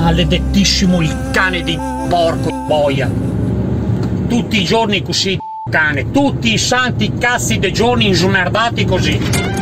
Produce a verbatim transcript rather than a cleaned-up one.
Maledettissimo il cane di porco boia. Tutti i giorni così cane, tutti i santi cazzi dei giorni insumerdati così.